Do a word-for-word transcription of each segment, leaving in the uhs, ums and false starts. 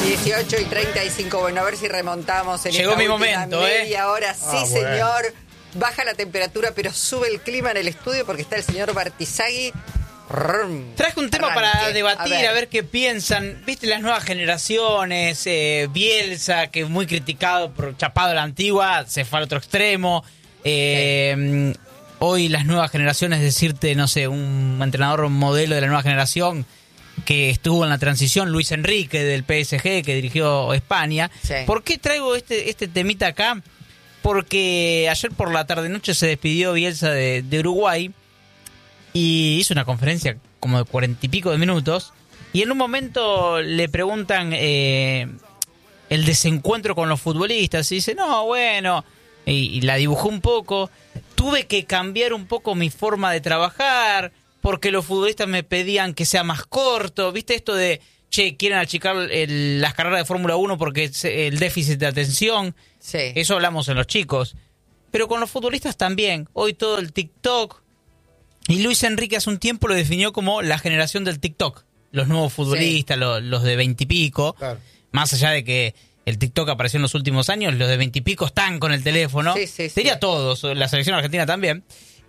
dieciocho y treinta y cinco, bueno, a ver si remontamos en Llegó esta mi última momento, media ¿eh? hora. Sí, Ah, bueno. señor. Baja la temperatura, pero sube el clima en el estudio porque está el señor Bartizagui. Rrrm. Traje un tema Arranque. para debatir, A ver. a ver qué piensan. Viste, las nuevas generaciones, eh, Bielsa, que es muy criticado por chapado a la antigua, se fue al otro extremo. Eh, hoy las nuevas generaciones, decirte, no sé, un entrenador modelo de la nueva generación que estuvo en la transición, Luis Enrique del P S G, que dirigió España. Sí. ¿Por qué traigo este, este temita acá? Porque ayer por la tarde-noche se despidió Bielsa de, de Uruguay y hizo una conferencia como de cuarenta y pico de minutos, y en un momento le preguntan eh, el desencuentro con los futbolistas y dice, no, bueno, y, y la dibujó un poco, tuve que cambiar un poco mi forma de trabajar porque los futbolistas me pedían que sea más corto, viste esto de, che, quieren achicar el, las carreras de Fórmula uno porque es el déficit de atención. Sí. Eso hablamos en los chicos. Pero con los futbolistas también. Hoy todo el TikTok. Y Luis Enrique hace un tiempo lo definió como la generación del TikTok. Los nuevos futbolistas, sí. los, los de veintipico. Claro. Más allá de que el TikTok apareció en los últimos años, los de veintipico están con el teléfono. Sí, sí, Sería sí. todos, la selección argentina también.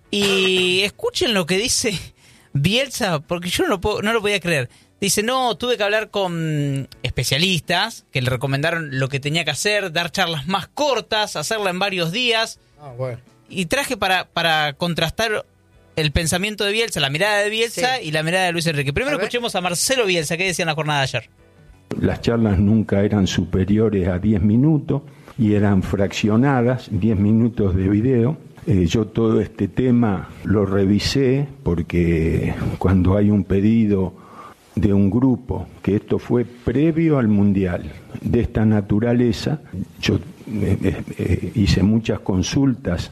Y escuchen lo que dice Bielsa, porque yo no lo, puedo, no lo podía creer. Dice, no, tuve que hablar con especialistas que le recomendaron lo que tenía que hacer, dar charlas más cortas, hacerla en varios días. Ah, bueno. Y traje para, para contrastar el pensamiento de Bielsa, la mirada de Bielsa sí. y la mirada de Luis Enrique. Primero a escuchemos a Marcelo Bielsa, ¿qué decía en la jornada de ayer? Las charlas nunca eran superiores a diez minutos y eran fraccionadas, diez minutos de video. Eh, yo todo este tema lo revisé porque cuando hay un pedido de un grupo, que esto fue previo al Mundial, de esta naturaleza, yo eh, eh, hice muchas consultas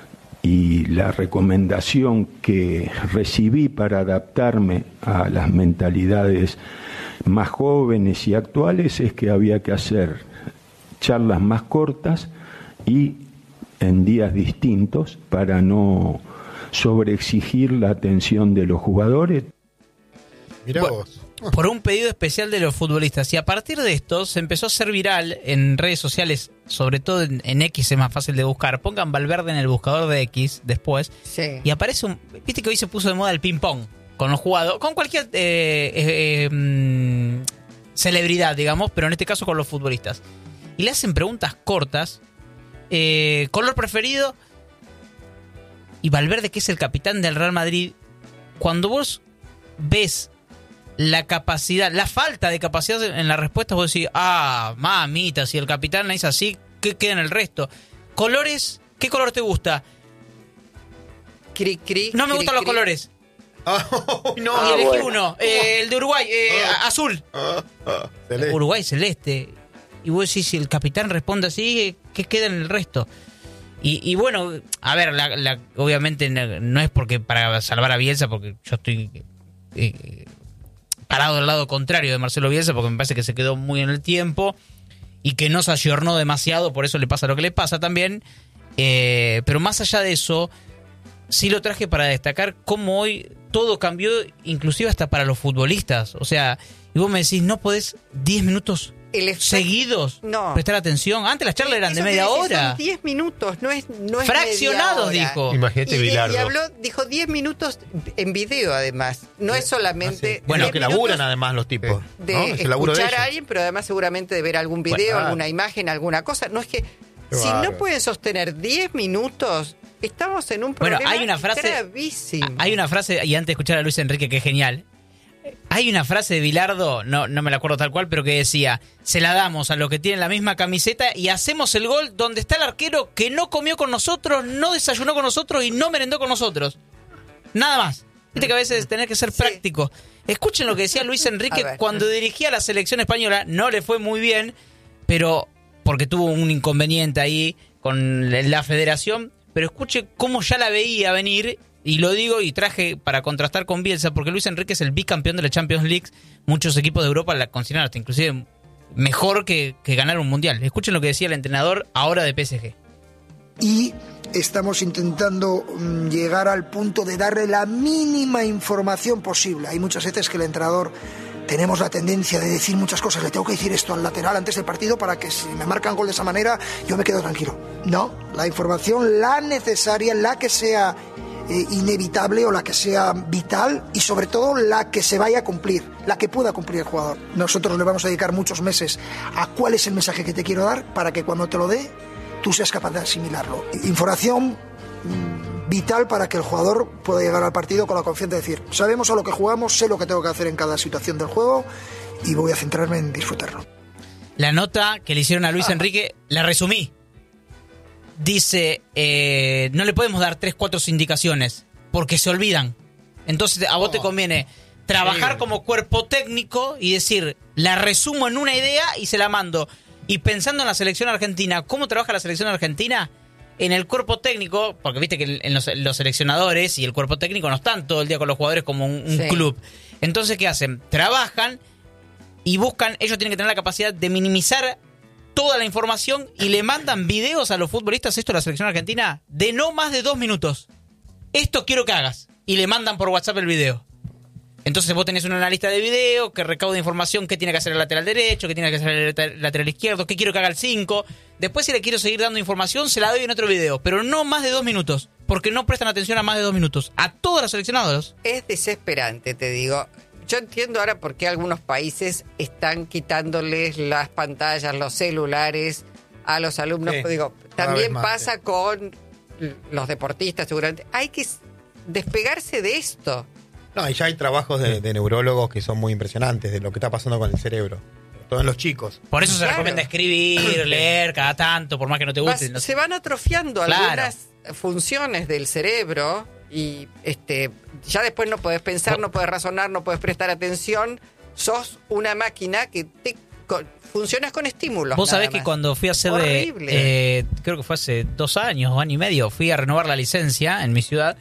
y la recomendación que recibí para adaptarme a las mentalidades más jóvenes y actuales es que había que hacer charlas más cortas y en días distintos para no sobreexigir la atención de los jugadores. Mirá Bueno, vos. por un pedido especial de los futbolistas. Y a partir de esto se empezó a hacer viral en redes sociales, sobre todo en, en X es más fácil de buscar. Pongan Valverde en el buscador de X después. Sí. Y aparece un... Viste que hoy se puso de moda el ping-pong con los jugadores, con cualquier eh, eh, eh, mm, celebridad, digamos, pero en este caso con los futbolistas. Y le hacen preguntas cortas. Eh, color preferido. Y Valverde, que es el capitán del Real Madrid, cuando vos ves la capacidad, la falta de capacidad en la respuesta, vos decís, ah, mamita, si el capitán es así, ¿qué queda en el resto? Colores, ¿qué color te gusta? Cri, cri, No me cri, gustan los cri. colores. Oh, no. y elegí bueno. uno, eh, el de Uruguay, eh, Ah. azul. Ah, ah, celeste. Uruguay celeste. Y vos decís, si el capitán responde así, ¿qué queda en el resto? Y, y bueno, a ver, la, la, obviamente no, no es porque para salvar a Bielsa, porque yo estoy eh, parado del lado contrario de Marcelo Bielsa, porque me parece que se quedó muy en el tiempo y que no se ayornó demasiado, por eso le pasa lo que le pasa también. Eh, pero más allá de eso, sí lo traje para destacar cómo hoy todo cambió, inclusive hasta para los futbolistas. O sea, y vos me decís, no podés diez minutos El efecto- seguidos No. prestar atención. Antes las charlas eran de Eso media quiere decir, hora. Son diez minutos, no es, no es Fraccionados, media hora. dijo. Imagínate, Y, y Bilardo. habló, dijo diez minutos en video, además. No es solamente. Ah, sí. Bueno, diez que minutos laburan además los tipos. de ¿no? Es el laburo de escuchar ellos. a alguien, pero además seguramente de ver algún video, Bueno, ah. alguna imagen, alguna cosa. No es que Qué si bárbaro. no pueden sostener diez minutos, estamos en un Bueno, problema hay una frase- gravísimo. Hay una frase, y antes de escuchar a Luis Enrique, que es genial. Hay una frase de Bilardo, no, no me la acuerdo tal cual, pero que decía, se la damos a los que tienen la misma camiseta y hacemos el gol donde está el arquero que no comió con nosotros, no desayunó con nosotros y no merendó con nosotros. Nada más. Viste que a veces tenés que ser Sí. práctico. Escuchen lo que decía Luis Enrique A ver. cuando dirigía la selección española. No le fue muy bien, pero porque tuvo un inconveniente ahí con la federación. Pero escuche cómo ya la veía venir. Y lo digo y traje para contrastar con Bielsa, porque Luis Enrique es el bicampeón de la Champions League. Muchos equipos de Europa la consideran hasta inclusive mejor que, que ganar un mundial. Escuchen lo que decía el entrenador ahora de P S G. Y estamos intentando mm, llegar al punto de darle la mínima información posible. Hay muchas veces que el entrenador tenemos la tendencia de decir muchas cosas. Le tengo que decir esto al lateral antes del partido para que si me marcan gol de esa manera, yo me quedo tranquilo. No, la información, la necesaria, la que sea eh, inevitable o la que sea vital y sobre todo la que se vaya a cumplir, la que pueda cumplir el jugador. Nosotros le vamos a dedicar muchos meses a cuál es el mensaje que te quiero dar para que cuando te lo dé, tú seas capaz de asimilarlo. Información vital para que el jugador pueda llegar al partido con la confianza de decir, sabemos a lo que jugamos, sé lo que tengo que hacer en cada situación del juego y voy a centrarme en disfrutarlo. La nota que le hicieron a Luis ah. Enrique, la resumí. Dice, eh, no le podemos dar tres, cuatro indicaciones porque se olvidan. Entonces a vos oh. te conviene trabajar sí. como cuerpo técnico y decir, la resumo en una idea y se la mando. Y pensando en la selección argentina, ¿cómo trabaja la selección argentina? En el cuerpo técnico, porque viste que en los, los seleccionadores y el cuerpo técnico no están todo el día con los jugadores como un, un sí. club. Entonces, ¿qué hacen? Trabajan y buscan, ellos tienen que tener la capacidad de minimizar toda la información y le mandan videos a los futbolistas, esto de la selección argentina, de no más de dos minutos. Esto quiero que hagas. Y le mandan por WhatsApp el video. Entonces vos tenés una analista de video que recauda información, qué tiene que hacer el lateral derecho, qué tiene que hacer el lateral izquierdo, qué quiero que haga el cinco. Después, si le quiero seguir dando información, se la doy en otro video, pero no más de dos minutos, porque no prestan atención a más de dos minutos. A todos los seleccionados. Es desesperante, te digo. Yo entiendo ahora por qué algunos países están quitándoles las pantallas, los celulares a los alumnos. Sí, digo, también más, pasa sí. con los deportistas, seguramente. Hay que despegarse de esto. No, y ya hay trabajos de, de neurólogos que son muy impresionantes de lo que está pasando con el cerebro. Todo en los chicos. Por eso claro. se recomienda escribir, leer cada tanto, por más que no te guste. Vas, no se van atrofiando claro. algunas funciones del cerebro y este ya después no podés pensar, no podés razonar, no podés prestar atención. Sos una máquina que te con, funcionas con estímulos. Vos sabés más. Que cuando fui a hacer de, eh, creo que fue hace dos años, año y medio, fui a renovar la licencia en mi ciudad.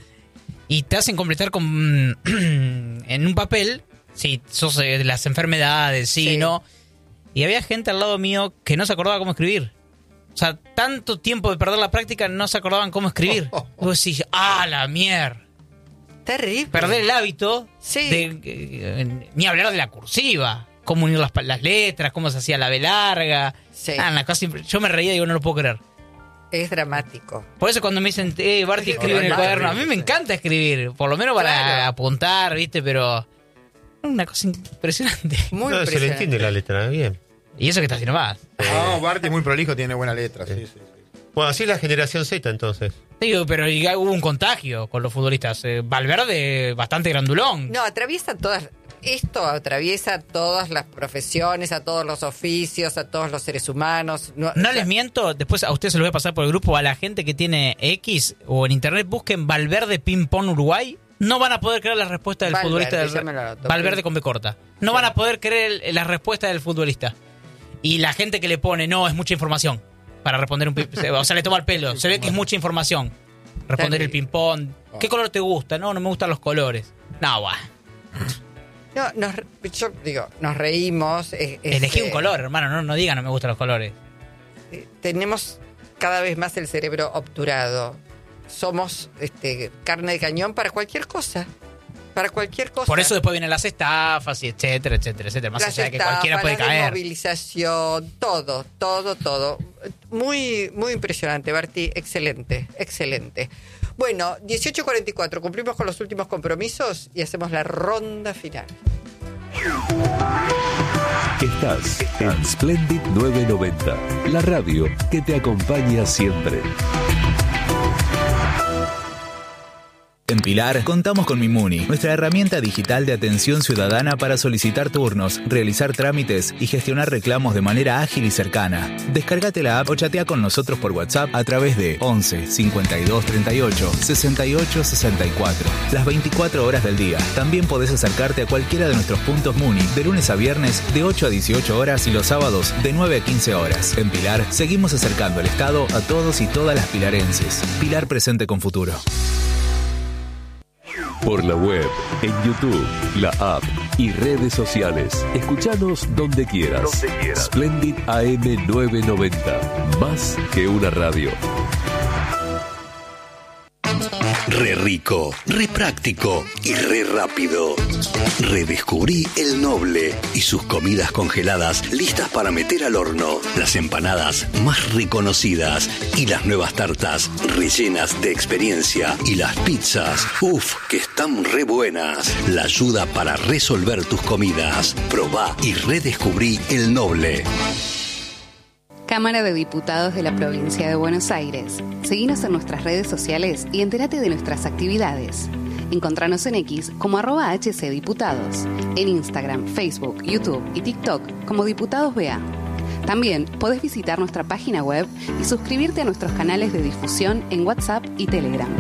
Y te hacen completar con en un papel, si sos de las enfermedades, sí, sí, no. Y había gente al lado mío que no se acordaba cómo escribir. O sea, tanto tiempo de perder la práctica, no se acordaban cómo escribir. Oh, oh, oh. Vos decís, ¡ah, la mierda! Terrible. Perder el hábito sí. de eh, ni hablar de la cursiva, cómo unir las, las letras, cómo se hacía la B larga. Sí. Ah, la cosa, yo me reía y digo, no lo puedo creer. Es dramático. Por eso cuando me dicen, eh, Barty escribe en el cuaderno, a mí me encanta escribir, por lo menos para claro. apuntar, ¿viste? Pero una cosa impresionante. Muy no, impresionante. Se le entiende la letra, bien. Y eso que está haciendo más. No, Barty es muy prolijo, tiene buena letra, sí, sí, sí. Bueno, así es la generación Z, entonces. Digo, pero hubo un contagio con los futbolistas. Eh, Valverde, bastante grandulón. No, atraviesa todas... Esto atraviesa a todas las profesiones, a todos los oficios, a todos los seres humanos. No, no o sea, les miento, después a ustedes se los voy a pasar por el grupo, a la gente que tiene X o en internet busquen Valverde Ping Pong Uruguay. No van a poder creer la respuesta del Valverde, futbolista. Del, noto, Valverde con B corta. No sí. van a poder creer la respuesta del futbolista. Y la gente que le pone, no, es mucha información para responder un ping O sea, le toma el pelo. Se ve que es mucha información. Responder el ping pong. ¿Qué color te gusta? No, no me gustan los colores. No, guau. No, nos, yo digo, nos reímos. Eh, Elegí este, un color, hermano, no, no digan no me gustan los colores. Eh, tenemos cada vez más el cerebro obturado. Somos este, carne de cañón para cualquier cosa. Para cualquier cosa. Por eso después vienen las estafas y etcétera, etcétera, etcétera. Más las allá de que estafas, cualquiera puede la caer. La movilización, todo, todo, todo. Muy, muy impresionante, Barty. Excelente, excelente. Bueno, dieciocho cuarenta y cuatro, cumplimos con los últimos compromisos y hacemos la ronda final. Estás en Splendid nueve noventa, la radio que te acompaña siempre. En Pilar, contamos con Mimuni, nuestra herramienta digital de atención ciudadana para solicitar turnos, realizar trámites y gestionar reclamos de manera ágil y cercana. Descárgate la app o chatea con nosotros por WhatsApp a través de once cincuenta y dos treinta y ocho sesenta y ocho sesenta y cuatro. Las veinticuatro horas del día. También podés acercarte a cualquiera de nuestros puntos Muni de lunes a viernes de ocho a dieciocho horas y los sábados de nueve a quince horas. En Pilar, seguimos acercando el Estado a todos y todas las pilarenses. Pilar presente con futuro. Por la web, en YouTube, la app y redes sociales. Escuchanos donde quieras. Donde quieras. Splendid A M novecientos noventa. Más que una radio. Re rico, re práctico y re rápido. Redescubrí El Noble y sus comidas congeladas listas para meter al horno. Las empanadas más reconocidas y las nuevas tartas rellenas de experiencia. Y las pizzas, uff, que están re buenas. La ayuda para resolver tus comidas. Probá y redescubrí El Noble. Cámara de Diputados de la Provincia de Buenos Aires. Seguinos en nuestras redes sociales y entérate de nuestras actividades. Encontranos en X como arroba hcdiputados, en Instagram, Facebook, YouTube y TikTok como Diputados B A. También podés visitar nuestra página web y suscribirte a nuestros canales de difusión en WhatsApp y Telegram.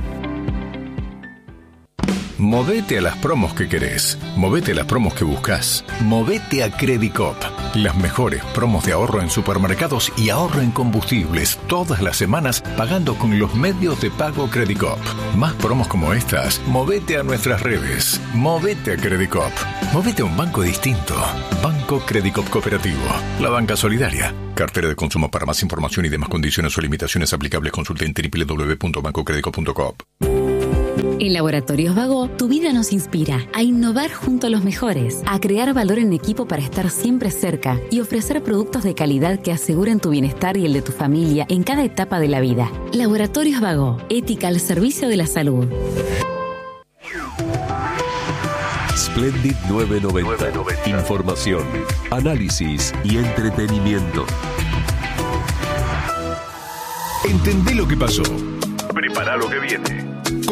Movete a las promos que querés. Movete a las promos que buscas. Movete a Credicop. Las mejores promos de ahorro en supermercados y ahorro en combustibles todas las semanas pagando con los medios de pago Credicop. Más promos como estas, movete a nuestras redes. Movete a Credicop. Movete a un banco distinto. Banco Credicop Cooperativo. La banca solidaria. Cartera de consumo. Para más información y demás condiciones o limitaciones aplicables, consulte en doble u doble u doble u punto banco credicop punto com. En Laboratorios Vago, tu vida nos inspira a innovar junto a los mejores, a crear valor en equipo para estar siempre cerca y ofrecer productos de calidad que aseguren tu bienestar y el de tu familia en cada etapa de la vida. Laboratorios Vago, ética al servicio de la salud. Splendid novecientos noventa. Información, análisis y entretenimiento. Entendé lo que pasó. Prepara lo que viene.